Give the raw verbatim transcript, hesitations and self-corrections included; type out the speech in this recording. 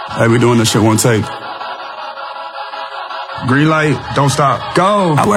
Hey, we doing this shit one take. Green light, don't stop, go. I work